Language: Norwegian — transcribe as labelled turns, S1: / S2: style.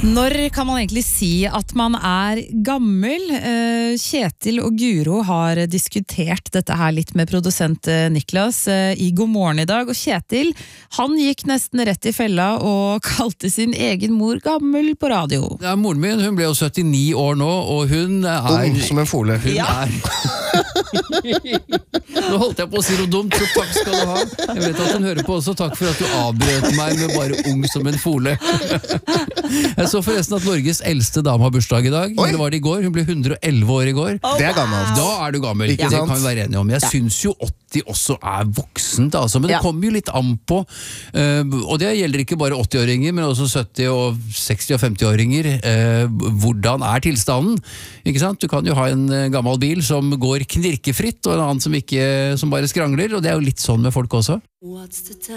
S1: Når kan man egentlig si at man gammel? Kjetil og Guro har diskutert dette her litt med produsent Niklas i God morgen i dag, og Kjetil, han gikk nesten rett i fella og kalte sin egen mor gammel på radio.
S2: Ja, moren min, hun ble jo 79 år nå, og hun
S3: Dum som en fole.
S2: Nå holdt jeg på å si noe dumt, så takk skal du ha. Jeg vet at hun hører på også, takk for at du avbrøt meg med bare ung som en fole. Jeg så forresten at Norges eldste dame har bursdag i dag. Eller var det i går? Hun ble 111 år i går.
S3: Det gammelt.
S2: Da du gammel, det kan vi være enige om. Jeg synes jo 80 også voksent, altså. Men det kommer jo litt an på, og det gjelder ikke bare 80-åringer, men også 70- og 60- og 50-åringer. Hvordan tilstanden? Ikke sant? Du kan jo ha en gammel bil som går knirkefritt, og en annen som bare skrangler, og det er jo litt sånn med folk også.